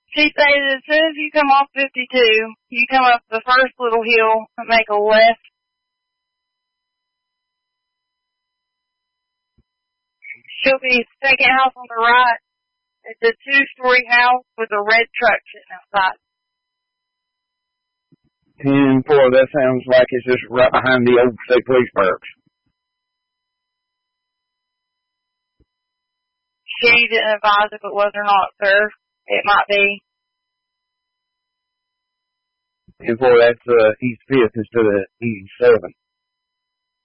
She said as soon as you come off 52, you come up the first little hill and make a left. She'll be second house on the right. It's a 2-story house with a red truck sitting outside. 10-4, that sounds like it's just right behind the old state police barracks. She didn't advise if it was or not, sir. It might be. 10-4, that's East 5th instead of East 7th.